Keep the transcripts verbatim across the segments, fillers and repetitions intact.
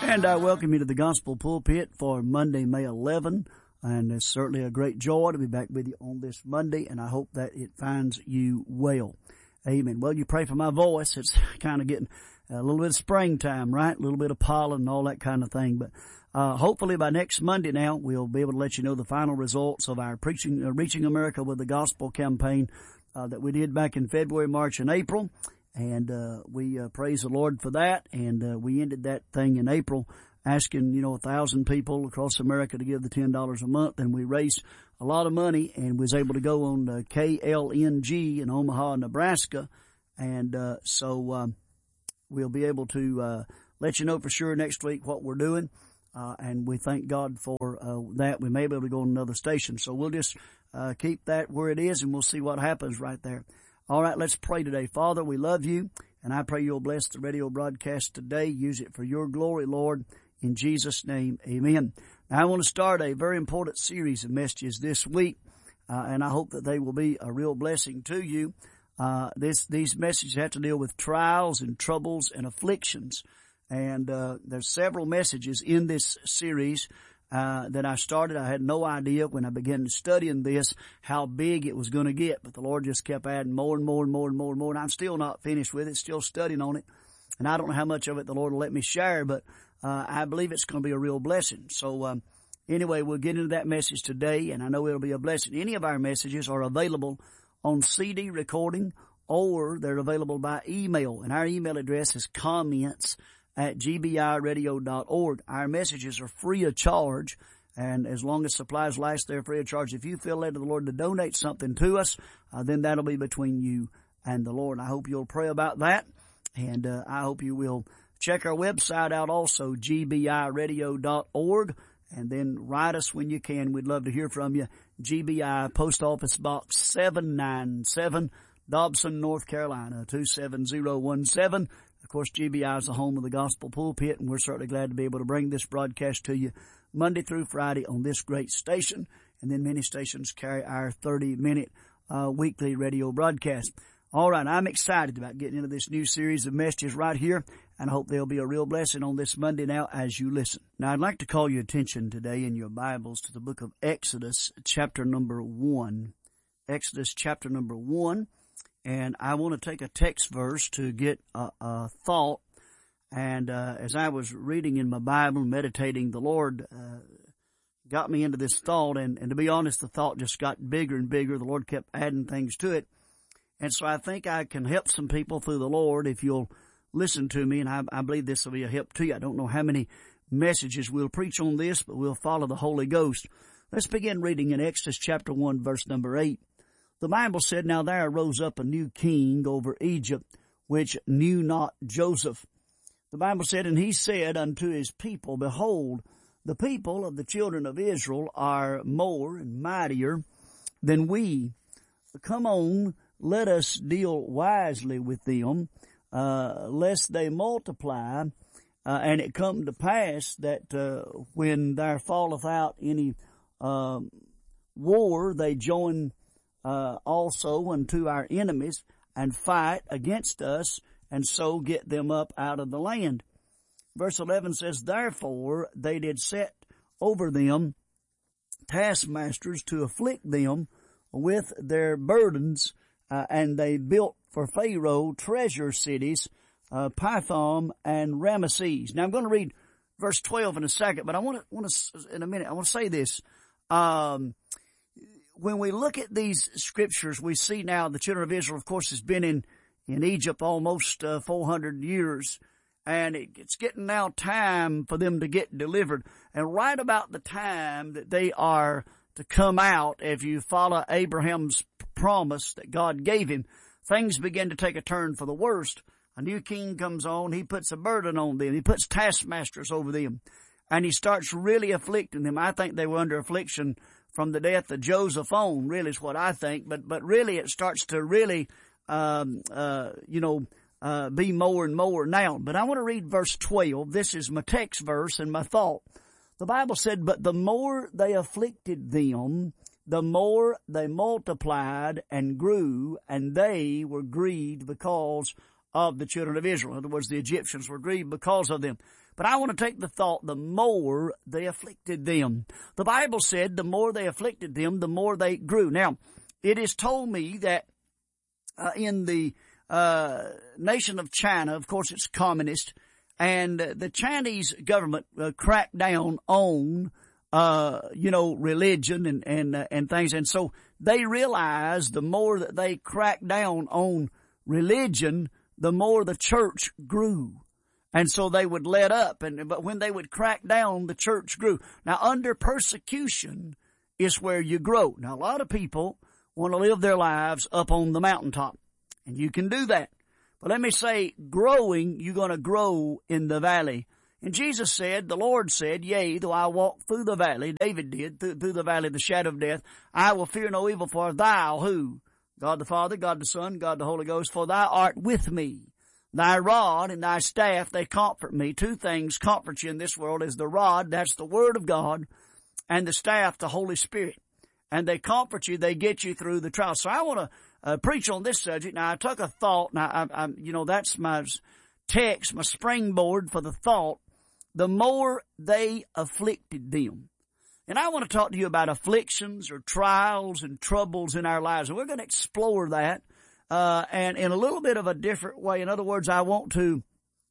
And I welcome you to the Gospel Pulpit for Monday, May eleventh. And it's certainly a great joy to be back with you on this Monday, and I hope that it finds you well. Amen. Well, you pray for my voice. It's kind of getting a little bit of springtime, right? A little bit of pollen and all that kind of thing. But uh hopefully by next Monday now, we'll be able to let you know the final results of our preaching, uh, Reaching America with the Gospel campaign uh, that we did back in February, March, and April. And uh we uh, praise the Lord for that. And uh, we ended that thing in April, asking, you know, a thousand people across America to give the ten dollars a month. And we raised a lot of money and was able to go on uh, K L N G in Omaha, Nebraska. And uh so um, we'll be able to uh let you know for sure next week what we're doing. Uh, and we thank God for uh, that. We may be able to go on another station. So we'll just uh keep that where it is, and we'll see what happens right there. All right, let's pray today. Father, we love you, and I pray you'll bless the radio broadcast today. Use it for your glory, Lord. In Jesus' name, amen. Now, I want to start a very important series of messages this week, uh, and I hope that they will be a real blessing to you. Uh, this, these messages have to deal with trials and troubles and afflictions. And uh, there's several messages in this series uh that I started. I had no idea when I began studying this how big it was going to get, but the Lord just kept adding more and more and more and more and more, and I'm still not finished with it, still studying on it. And I don't know how much of it the Lord will let me share, but uh I believe it's going to be a real blessing. So um anyway, we'll get into that message today, and I know it'll be a blessing. Any of our messages are available on C D recording, or they're available by email, and our email address is comments at g b i radio dot org. Our messages are free of charge, and as long as supplies last, they're free of charge. If you feel led to the Lord to donate something to us, uh, then that'll be between you and the Lord. I hope you'll pray about that, and uh, I hope you will check our website out also, g b i radio dot org, and then write us when you can. We'd love to hear from you. G B I, Post Office Box seven ninety-seven, Dobson, North Carolina, two seven zero one seven. Of course, G B I is the home of the Gospel Pulpit, and we're certainly glad to be able to bring this broadcast to you Monday through Friday on this great station. And then many stations carry our thirty-minute uh, weekly radio broadcast. All right, I'm excited about getting into this new series of messages right here, and I hope they'll be a real blessing on this Monday now as you listen. Now, I'd like to call your attention today in your Bibles to the book of Exodus, chapter number one. Exodus, chapter number one. And I want to take a text verse to get a, a thought. And uh, as I was reading in my Bible, meditating, the Lord uh, got me into this thought. And, and to be honest, the thought just got bigger and bigger. The Lord kept adding things to it. And so I think I can help some people through the Lord if you'll listen to me. And I, I believe this will be a help to you. I don't know how many messages we'll preach on this, but we'll follow the Holy Ghost. Let's begin reading in Exodus chapter one, verse number eight. The Bible said, "Now there arose up a new king over Egypt, which knew not Joseph." The Bible said, "And he said unto his people, Behold, the people of the children of Israel are more and mightier than we. Come on, let us deal wisely with them, uh, lest they multiply. Uh, and it come to pass that uh, when there falleth out any uh, war, they join Uh, also unto our enemies, and fight against us, and so get them up out of the land." Verse eleven says, "Therefore they did set over them taskmasters to afflict them with their burdens, uh, and they built for Pharaoh treasure cities, uh, Pithom and Ramesses." Now I'm going to read verse twelve in a second, but I want to, want to in a minute, I want to say this. Um, When we look at these scriptures, we see now the children of Israel, of course, has been in, in Egypt almost uh, four hundred years, and it, it's getting now time for them to get delivered. And right about the time that they are to come out, if you follow Abraham's promise that God gave him, things begin to take a turn for the worst. A new king comes on, he puts a burden on them, he puts taskmasters over them, and he starts really afflicting them. I think they were under affliction from the death of Joseph on, really is what I think. But, but really it starts to really, um, uh, you know, uh, be more and more now. But I want to read verse twelve. This is my text verse and my thought. The Bible said, "But the more they afflicted them, the more they multiplied and grew, and they were grieved because of the children of Israel." In other words, the Egyptians were grieved because of them. But I want to take the thought, the more they afflicted them. The Bible said the more they afflicted them, the more they grew. Now, it is told me that uh, in the uh nation of China, of course it's communist, and uh, the Chinese government uh, cracked down on uh you know religion and and uh, and things, and so they realized the more that they cracked down on religion, the more the church grew. And so they would let up, and but when they would crack down, the church grew. Now, under persecution is where you grow. Now, a lot of people want to live their lives up on the mountaintop, and you can do that. But let me say, growing, you're going to grow in the valley. And Jesus said, the Lord said, yea, though I walk through the valley, David did, through, through the valley of the shadow of death, I will fear no evil, for thou, who? God the Father, God the Son, God the Holy Ghost, for thou art with me. Thy rod and thy staff, they comfort me. Two things comfort you in this world is the rod, that's the Word of God, and the staff, the Holy Spirit. And they comfort you, they get you through the trial. So I want to uh, preach on this subject. Now, I took a thought, and I, I, I, you know, that's my text, my springboard for the thought. The more they afflicted them. And I want to talk to you about afflictions or trials and troubles in our lives. And we're going to explore that, uh, and in a little bit of a different way. In other words, I want to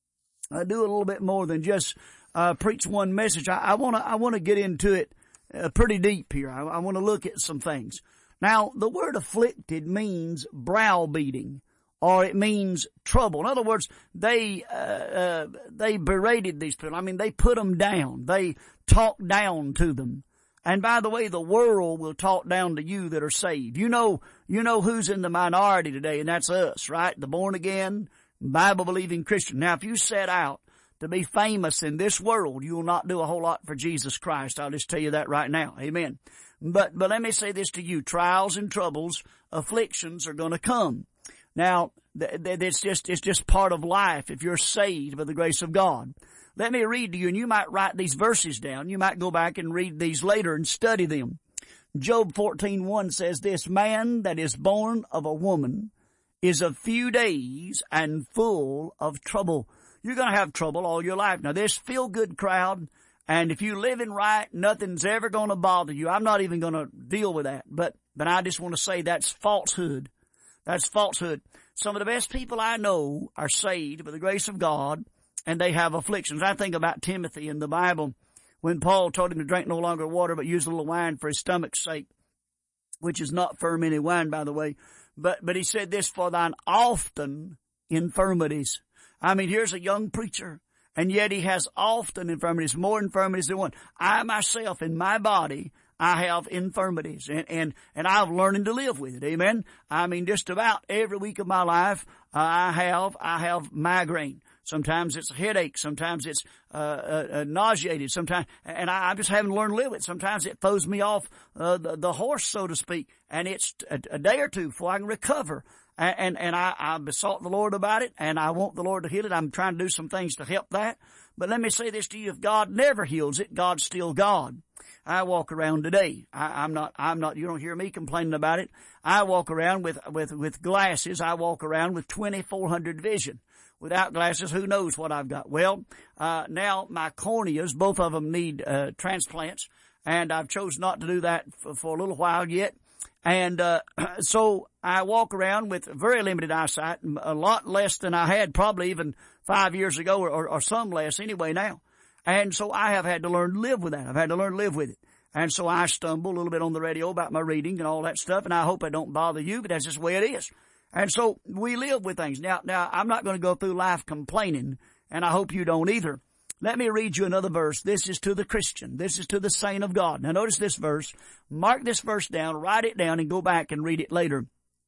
uh, do a little bit more than just uh, preach one message. I, I want to, I want to get into it uh, pretty deep here. I, I want to look at some things. Now, the word afflicted means browbeating, or it means trouble. In other words, they uh, uh they berated these people. I mean, they put them down. They talked down to them. And by the way, the world will talk down to you that are saved. You know, you know who's in the minority today, and that's us, right? The born again, Bible believing Christian. Now, if you set out to be famous in this world, you will not do a whole lot for Jesus Christ. I'll just tell you that right now. Amen. But but let me say this to you: trials and troubles, afflictions are going to come. Now, it's just, it's just part of life if you're saved by the grace of God. Let me read to you, and you might write these verses down. You might go back and read these later and study them. Job fourteen one says this, man that is born of a woman is of few days and full of trouble. You're going to have trouble all your life. Now, this feel-good crowd, and if you living right, nothing's ever going to bother you. I'm not even going to deal with that, but, but I just want to say that's falsehood. That's falsehood. Some of the best people I know are saved by the grace of God, and they have afflictions. I think about Timothy in the Bible when Paul told him to drink no longer water but use a little wine for his stomach's sake, which is not fermented wine, by the way. But, but he said this, for thine often infirmities. I mean, here's a young preacher, and yet he has often infirmities, more infirmities than one. I myself, in my body, I have infirmities, and, and, and I'm learning to live with it. Amen. I mean, just about every week of my life, uh, I have, I have migraine. Sometimes it's a headache. Sometimes it's, uh, uh, uh nauseated. Sometimes, and I, I'm just having to learn to live with it. Sometimes it throws me off, uh, the, the horse, so to speak, and it's a, a day or two before I can recover. And, and, and I, I besought the Lord about it, and I want the Lord to heal it. I'm trying to do some things to help that. But let me say this to you, if God never heals it, God's still God. I walk around today. I, I'm not, I'm not, you don't hear me complaining about it. I walk around with, with, with glasses. I walk around with twenty-four hundred vision. Without glasses, who knows what I've got? Well, uh, now my corneas, both of them need, uh, transplants, and I've chosen not to do that for, for a little while yet. And, uh, so I walk around with very limited eyesight, a lot less than I had probably even five years ago, or, or, or some less anyway now. And so I have had to learn to live with that. I've had to learn to live with it. And so I stumble a little bit on the radio about my reading and all that stuff, and I hope I don't bother you, but that's just the way it is. And so we live with things. Now, now I'm not going to go through life complaining, and I hope you don't either. Let me read you another verse. This is to the Christian. This is to the saint of God. Now notice this verse. Mark this verse down, write it down, and go back and read it later.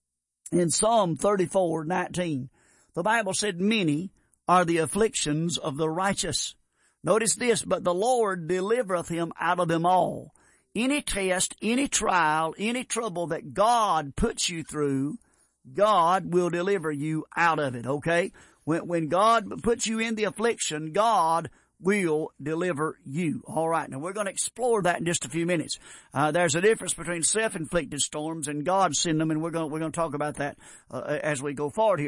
In Psalm thirty-four nineteen, the Bible said, many are the afflictions of the righteous. Notice this, but the Lord delivereth him out of them all. Any test, any trial, any trouble that God puts you through, God will deliver you out of it, okay? When, when God puts you in the affliction, God will deliver you. All right, now we're going to explore that in just a few minutes. Uh, there's a difference between self-inflicted storms and God sending them, and we're going, we're going to talk about that uh, as we go forward here.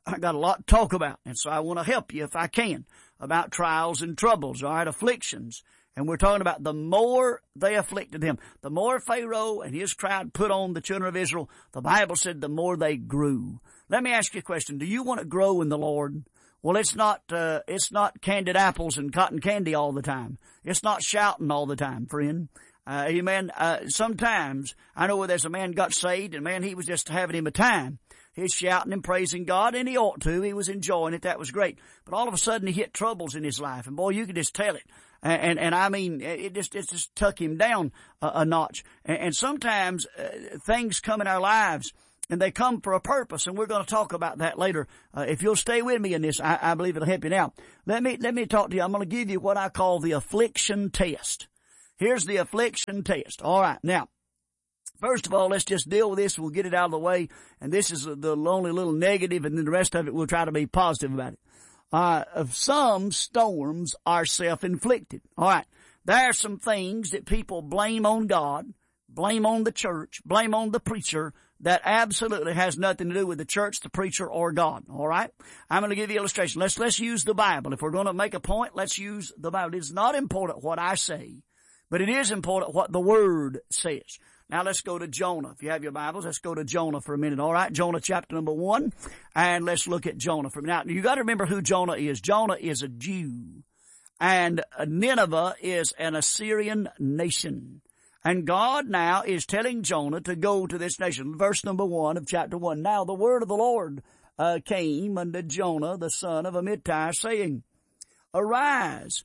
I got a lot to talk about, and so I want to help you if I can about trials and troubles, all right, afflictions. And we're talking about the more they afflicted him, the more Pharaoh and his crowd put on the children of Israel, the Bible said the more they grew. Let me ask you a question. Do you want to grow in the Lord? Well, it's not, uh, it's not candied apples and cotton candy all the time. It's not shouting all the time, friend. Uh, amen. Uh, sometimes, I know where there's a man got saved, and man, he was just having him a time. He's shouting and praising God, and he ought to. He was enjoying it. That was great. But all of a sudden, he hit troubles in his life, and boy, you could just tell it. And, and, and I mean, it just, it just took him down a, a notch. And, and sometimes, uh, things come in our lives, and they come for a purpose, and we're going to talk about that later. Uh, if you'll stay with me in this, I, I believe it'll help you now. Let me, let me talk to you. I'm going to give you what I call the affliction test. Here's the affliction test. All right. Now, first of all, let's just deal with this. We'll get it out of the way. And this is the only little negative, and then the rest of it, we'll try to be positive about it. Uh, of some storms are self-inflicted. All right. There are some things that people blame on God, blame on the church, blame on the preacher, that absolutely has nothing to do with the church, the preacher, or God. All right? I'm going to give you an illustration. Let's, let's use the Bible. If we're going to make a point, let's use the Bible. It's not important what I say, but it is important what the Word says. Now let's go to Jonah. If you have your Bibles, let's go to Jonah for a minute. All right? Jonah chapter number one. And let's look at Jonah for a minute. Now, you got to remember who Jonah is. Jonah is a Jew. And Nineveh is an Assyrian nation. And God now is telling Jonah to go to this nation. Verse number one of chapter one. Now the word of the Lord uh, came unto Jonah, the son of Amittai, saying, Arise,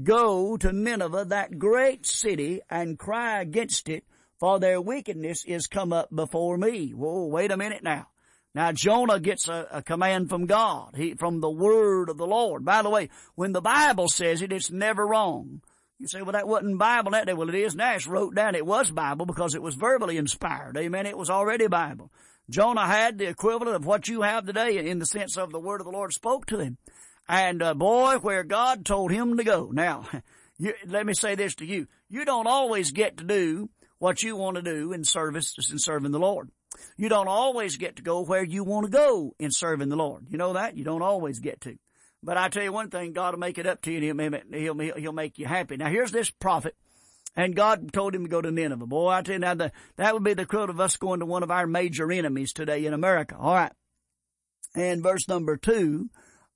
go to Nineveh, that great city, and cry against it, for their wickedness is come up before me. Whoa, wait a minute now. Now Jonah gets a, a command from God, he, from the word of the Lord. By the way, when the Bible says it, it's never wrong. You say, well, that wasn't Bible that day. Well, it is now. It's wrote down. It was Bible because it was verbally inspired. Amen. It was already Bible. Jonah had the equivalent of what you have today in the sense of the word of the Lord spoke to him. And, uh, boy, where God told him to go. Now, you, let me say this to you. You don't always get to do what you want to do in service, in serving the Lord. You don't always get to go where you want to go in serving the Lord. You know that? You don't always get to. But I tell you one thing, God will make it up to you, and he'll, he'll, he'll make you happy. Now, here's this prophet, and God told him to go to Nineveh. Boy, I tell you now, the, that would be the equivalent of us going to one of our major enemies today in America. All right. And verse number two,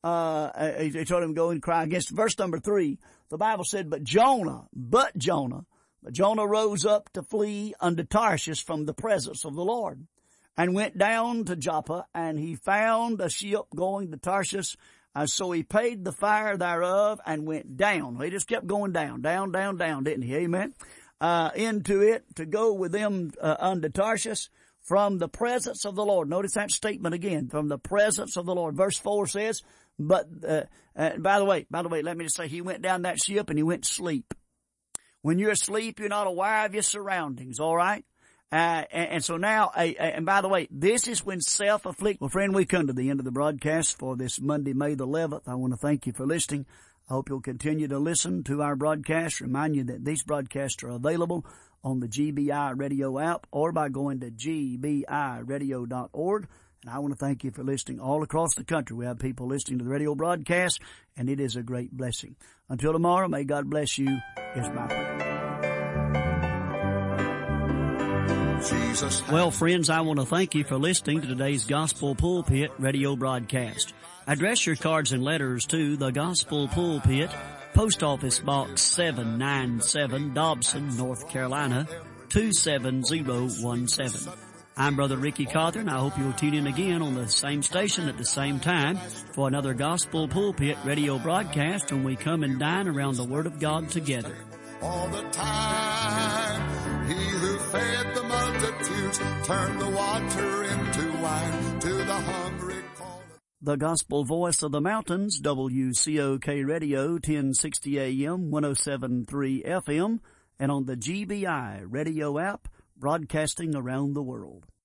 uh, he, he told him to go and cry against. Verse number three, the Bible said, but Jonah, but Jonah, but Jonah rose up to flee unto Tarshish from the presence of the Lord, and went down to Joppa, and he found a ship going to Tarshish. Uh, so he paid the fare thereof and went down. He just kept going down, down, down, down, didn't he? Amen. Uh, into it to go with them uh, unto Tarshish from the presence of the Lord. Notice that statement again, from the presence of the Lord. Verse four says, but, uh, uh, by the way, by the way, let me just say, he went down that ship and he went to sleep. When you're asleep, you're not aware of your surroundings, all right? Uh, and, and so now, uh, and by the way, this is when self-afflict. Well, friend, we come to the end of the broadcast for this Monday, May the eleventh. I want to thank you for listening. I hope you'll continue to listen to our broadcast. Remind you that these broadcasts are available on the G B I radio app or by going to G B I radio dot org. And I want to thank you for listening all across the country. We have people listening to the radio broadcast, and it is a great blessing. Until tomorrow, may God bless you. It's my prayer. Jesus. Well, friends, I want to thank you for listening to today's Gospel Pulpit radio broadcast. Address your cards and letters to the Gospel Pulpit, Post Office Box seven ninety-seven, Dobson, North Carolina, two seven zero one seven. I'm Brother Ricky Cawthorn. I hope you'll tune in again on the same station at the same time for another Gospel Pulpit radio broadcast when we come and dine around the Word of God together. All the time, he who fed the multitudes turned the water into wine to the hungry. The Gospel Voice of the Mountains, W C O K Radio, ten sixty A M, one oh seven point three F M, and on the G B I radio app, broadcasting around the world.